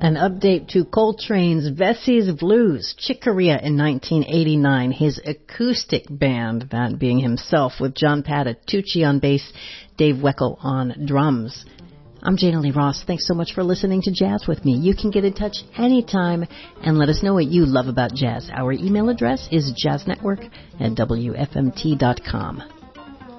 An update to Coltrane's Vessie's Blues, Chick Corea in 1989, his acoustic band, that being himself, with John Patitucci on bass, Dave Weckl on drums. I'm Jana Lee Ross. Thanks so much for listening to Jazz with me. You can get in touch anytime and let us know what you love about jazz. Our email address is jazznetwork@wfmt.com.